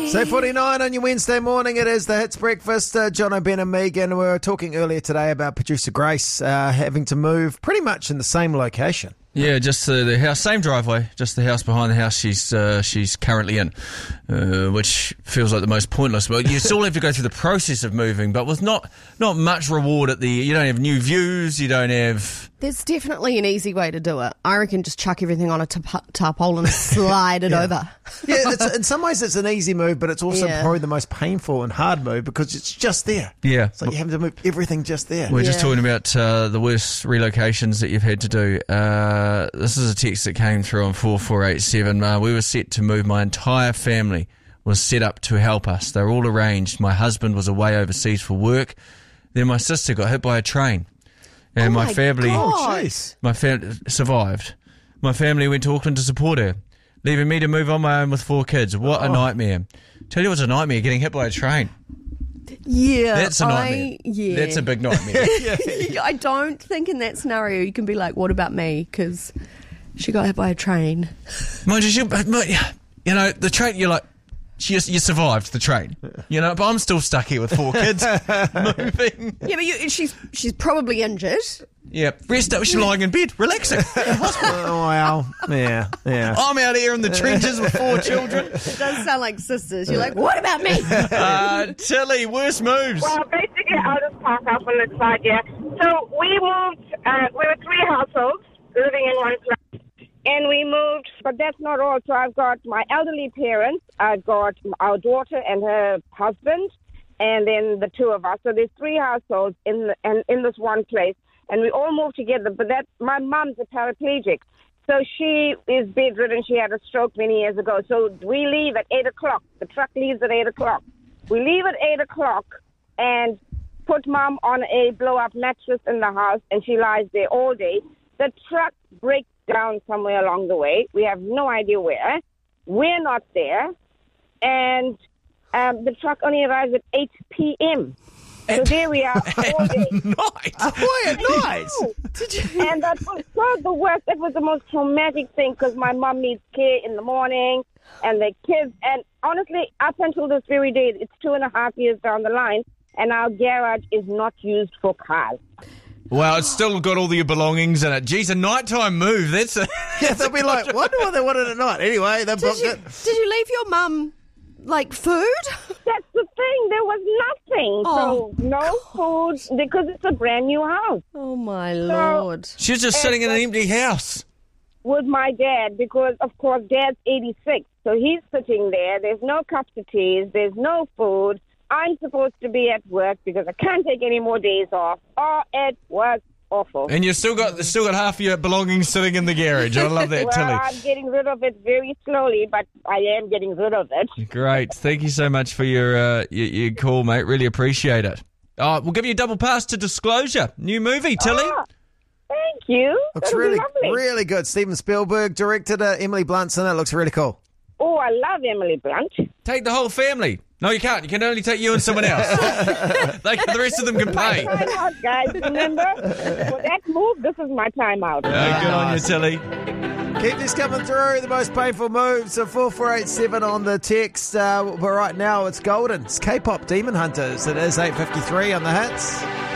So 49 on your Wednesday morning, it is the Hits Breakfast. John O'Ben and Megan. We were talking earlier today about producer Grace having to move pretty much in the same location. Yeah, just the house, same driveway, just the house behind the house she's currently in, which feels like the most pointless. But you still have to go through the process of moving, but with not much reward you don't have new views, you don't have... There's definitely an easy way to do it. I reckon just chuck everything on a tarpaulin and slide it over. Yeah, in some ways it's an easy move, but it's also probably the most painful and hard move because it's just there. Yeah. It's like you have to move everything just there. We're just talking about the worst relocations that you've had to do. This is a text that came through on 4487. We were set to move. My entire family was set up to help us. They were all arranged. My husband was away overseas for work. Then my sister got hit by a train. And my family survived. My family went to Auckland to support her, leaving me to move on my own with 4 kids. What a nightmare. Tell you what's a nightmare, getting hit by a train. Yeah. That's a nightmare. That's a big nightmare. I don't think in that scenario you can be like, what about me? Because she got hit by a train. Mind you, the train, you're like, you survived the train, but I'm still stuck here with 4 kids moving. Yeah, but she's probably injured. Yeah, rest up. She's lying in bed, relaxing. Oh, wow. Yeah. I'm out here in the trenches with 4 children. It does sound like sisters. You're like, what about me? Tilly, worst moves. Well, basically, I'll just park up on the side, yeah. So we moved, we were 3 households living in one flat. And we moved, but that's not all. So I've got my elderly parents, I've got our daughter and her husband, and then the 2 of us. So there's 3 households in this one place, and we all moved together. But my mum's a paraplegic, so she is bedridden. She had a stroke many years ago. So we leave at 8 o'clock. The truck leaves at 8 o'clock. We leave at 8 o'clock and put mum on a blow-up mattress in the house, and she lies there all day. The truck breaks down somewhere along the way. We have no idea where. We're not there. And the truck only arrives at 8 p.m. So there we are all day. Why at night? And that was so the worst. That was the most traumatic thing because my mum needs care in the morning and the kids. And honestly, up until this very day, it's 2.5 years down the line, and our garage is not used for cars. Well, it's still got all your belongings in it. Geez, a nighttime move. They'll be like, wonder what they wanted at night. Anyway, they booked it. Did you leave your mum, food? That's the thing. There was nothing. Oh, so no food because it's a brand new house. Oh, my Lord. She was just sitting in an empty house. With my dad because, of course, Dad's 86. So he's sitting there. There's no cups of tea. There's no food. I'm supposed to be at work because I can't take any more days off. Oh, it was awful. And you've still got half of your belongings sitting in the garage. I love that, Tilly. Well, I'm getting rid of it very slowly, but I am getting rid of it. Great. Thank you so much for your call, mate. Really appreciate it. We'll give you a double pass to Disclosure. New movie, Tilly. Thank you. Looks That'll really, be lovely. really good. Steven Spielberg directed it. Emily Blunt's in it. Looks really cool. Oh, I love Emily Blunt. Take the whole family. No, you can't. You can only take you and someone else. The rest of them can pay. My time out, guys. Remember? For that move, this is my time out. Good on you, Tilly. Keep this coming through. The most painful moves. So 4487 on the text. But right now it's golden. It's K-pop Demon Hunters. It is 8:53 on the hits.